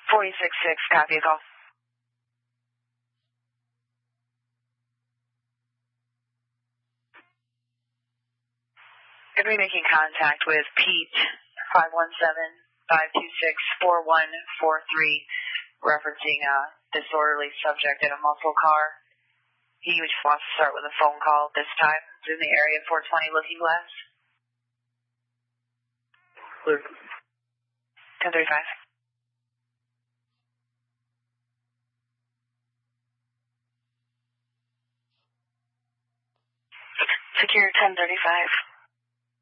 46-6, copy a call. Going to be making contact with Pete, 517-526-4143, referencing a disorderly subject in a muscle car. He just wants to start with a phone call this time. It's in the area 420 Looking Glass. Clear. 1035. Secure 1035.